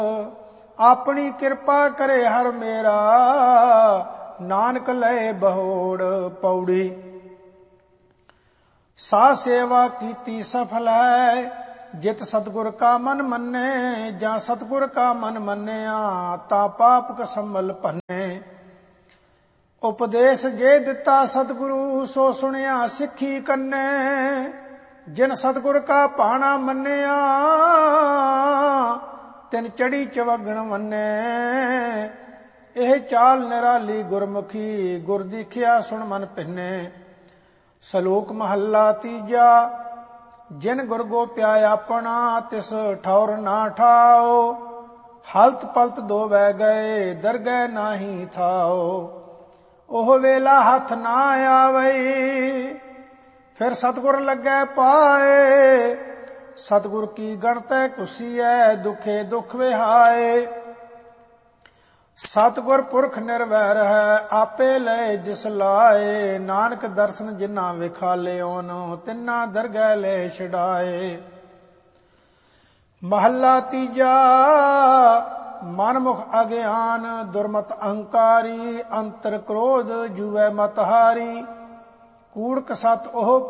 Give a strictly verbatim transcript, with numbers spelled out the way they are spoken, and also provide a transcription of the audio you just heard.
ਆਪਣੀ ਕਿਰਪਾ ਕਰੇ ਹਰ ਮੇਰਾ, ਨਾਨਕ ਲਏ ਬਹੋੜ ਪੌੜੀ। ਸਾ ਸੇਵਾ ਕੀਤੀ ਸਫਲ ਹੈ, ਜਿਤ ਸਤਿਗੁਰ ਕਾ ਮਨ ਮੰਨੇ। ਜਾਂ ਸਤਿਗੁਰ ਕਾ ਮਨ ਮੰਨਿਆ, ਤਾ ਪਾਪ ਕਸੰਭਲ ਭੰਨੇ। ਉਪਦੇਸ਼ ਜੇ ਦਿੱਤਾ ਸਤਿਗੁਰੂ, ਸੋ ਸੁਣਿਆ ਸਿੱਖੀ ਕੰਨੇ। ਜਿਨ ਸਤਿਗੁਰ ਕਾ ਭਾਣਾ ਮੰਨਿਆ, ਤਿਨ ਚੜੀ ਚਵਗਣ ਮੰਨੇ। ਇਹ ਚਾਲ ਨਿਰਾਲੀ ਗੁਰਮੁਖੀ, ਗੁਰ ਦੀਖਿਆ ਸੁਣ ਮਨ ਭਿੰਨੇ। ਸਲੋਕ ਮਹੱਲਾ ਤੀਜਾ। ਜਿਨ ਗੁਰ ਗੋਪਿਆ ਆਪਣਾ, ਤਿਸ ਠੌਰ ਨਾ ਠਾਓ। ਹਲਤ ਪਲਤ ਦੋ ਵਹਿ ਗਏ, ਦਰਗਹਿ ਨਾਹੀ ਥਾਓ। ਉਹ ਵੇਲਾ ਹੱਥ ਨਾ ਆਵਈ, ਫਿਰ ਸਤਿਗੁਰ ਲੱਗੈ ਪਾਏ। ਸਤਿਗੁਰ ਕੀ ਗਣਤੈ ਕੁਸੀਐ, ਦੁਖੇ ਦੁਖ ਵਿਹਾਏ। ਸਤਿਗੁਰ ਪੁਰਖ ਨਿਰਵੈਰ ਹੈ, ਆਪੇ ਲਏ ਜਿਸ ਲਾਏ। ਨਾਨਕ ਦਰਸ਼ਨ ਜਿਨ੍ਹਾਂ ਵਿਖਾਲਿਓਨ, ਤਿੰਨਾ ਦਰਗਹਿ ਲੈ ਛਡਾਏ। ਮਹੱਲਾ ਤੀਜਾ। ਮਨਮੁਖ ਅਗਿਆਨ, ਦੁਰਮਤ ਅਹੰਕਾਰੀ। ਅੰਤਰ ਕ੍ਰੋਧ ਜੂਐ ਮਤ ਹਾਰੀ। ਕੂੜਕ ਸਤ ਉਹ